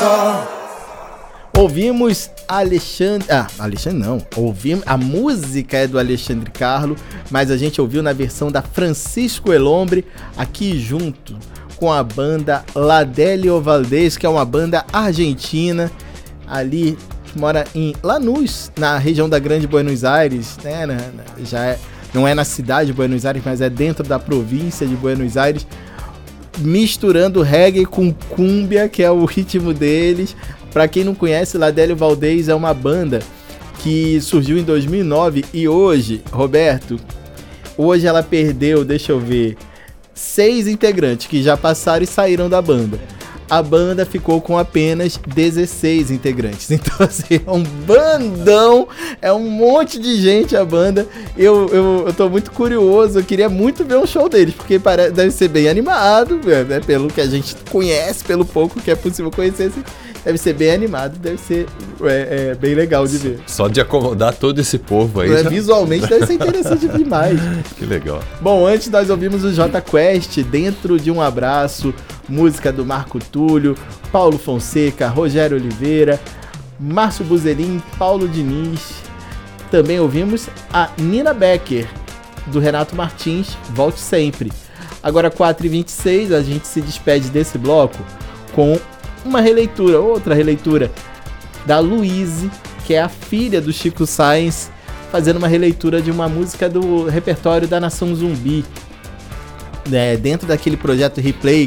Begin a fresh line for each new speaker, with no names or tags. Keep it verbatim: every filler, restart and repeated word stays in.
Ouvimos Alexandre... Ah, Alexandre não. Ouvimos... A música é do Alexandre Carlo, mas a gente ouviu na versão da Francisco Elombre, aqui junto com a banda Ladélio Valdez, que é uma banda argentina, ali, que mora em Lanús, na região da Grande Buenos Aires, né? Na, na, já é, não é na cidade de Buenos Aires, mas é dentro da província de Buenos Aires, misturando reggae com cúmbia, que é o ritmo deles. Pra quem não conhece, Ladélio Valdez é uma banda que surgiu em dois mil e nove e hoje, Roberto, hoje ela perdeu, deixa eu ver, seis integrantes que já passaram e saíram da banda. A banda ficou com apenas dezesseis integrantes. Então, assim, é um bandão, é um monte de gente a banda. Eu, eu, eu tô muito curioso, eu queria muito ver um show deles, porque parece, deve ser bem animado, né? Pelo que a gente conhece, pelo pouco que é possível conhecer, assim, deve ser bem animado, deve ser é, é, bem legal de ver.
Só de acomodar todo esse povo aí.
É,
já...
Visualmente deve ser interessante demais.
Que legal.
Bom, antes nós ouvimos o Jota Quest, Dentro de um Abraço, música do Marco Túlio, Paulo Fonseca, Rogério Oliveira, Márcio Buzelin, Paulo Diniz. Também ouvimos a Nina Becker, do Renato Martins, Volte Sempre. Agora, quatro e vinte e seis, a gente se despede desse bloco com uma releitura, outra releitura da Luíse, que é a filha do Chico Sainz, fazendo uma releitura de uma música do repertório da Nação Zumbi, né, dentro daquele projeto Replay